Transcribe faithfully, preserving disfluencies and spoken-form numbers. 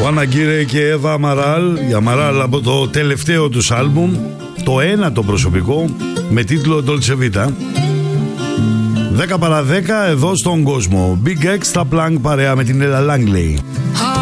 Juan Aguirre και Εύα Amaral. Η Amaral από το τελευταίο τους άλμπουμ, το ένατο προσωπικό, με τίτλο Dolce Vita. δέκα παρά δέκα εδώ στον κόσμο. Big Extra Plank παρέα με την Ella Langley.